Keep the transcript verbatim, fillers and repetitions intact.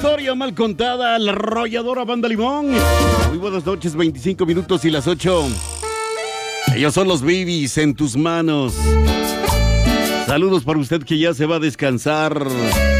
Historia mal contada, la arrolladora Banda Limón. Muy buenas noches, veinticinco minutos y las ocho. Ellos son los Babies en tus manos. Saludos para usted que ya se va a descansar.